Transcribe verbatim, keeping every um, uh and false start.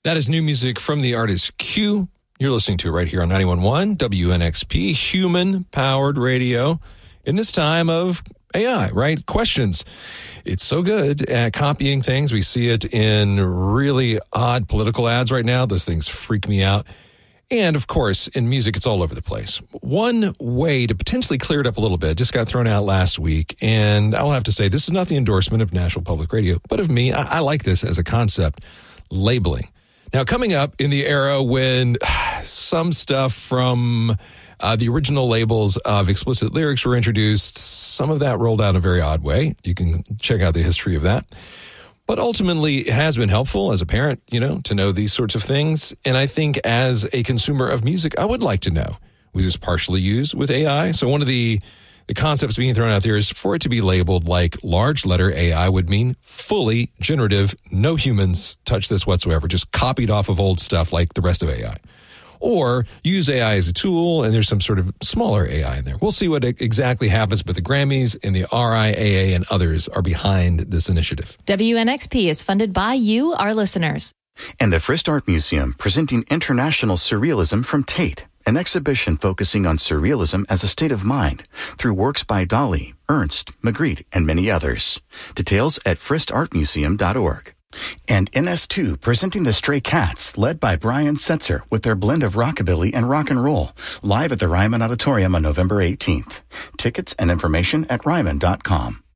That is new music from the artist Q. You're listening to it right here on ninety-one point one W N X P, human-powered radio. In this time of A I, right? Questions. It's so good at copying things. We see it in really odd political ads right now. Those things freak me out. And, of course, in music, it's all over the place. One way to potentially clear it up a little bit just got thrown out last week, and I'll have to say this is not the endorsement of National Public Radio, but of me. I, I like this as a concept, labeling. Now, coming up in the era when some stuff from uh, the original labels of explicit lyrics were introduced, some of that rolled out in a very odd way. You can check out the history of that. But ultimately, it has been helpful as a parent, you know, to know these sorts of things. And I think as a consumer of music, I would like to know, was this partially used with A I? So one of the, the concepts being thrown out there is for it to be labeled like large letter A I would mean fully generative, no humans touch this whatsoever, just copied off of old stuff like the rest of A I. Or use A I as a tool, and there's some sort of smaller A I in there. We'll see what exactly happens, but the Grammys and the R I A A and others are behind this initiative. W N X P is funded by you, our listeners. And the Frist Art Museum, presenting International Surrealism from Tate, an exhibition focusing on surrealism as a state of mind through works by Dali, Ernst, Magritte, and many others. Details at frist art museum dot org. And N S two presenting the Stray Cats, led by Brian Setzer, with their blend of rockabilly and rock and roll, live at the Ryman Auditorium on November eighteenth. Tickets and information at ryman dot com.